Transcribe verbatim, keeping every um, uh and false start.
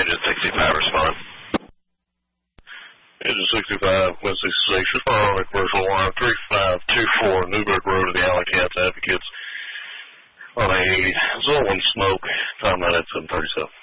Engine sixty-five, respond. Engine sixty-five, Wind sixty-six, respond on the commercial line three five two four, Newburgh Road to the Alley Cats Advocates on a zone one smoke, time out at seven thirty-seven.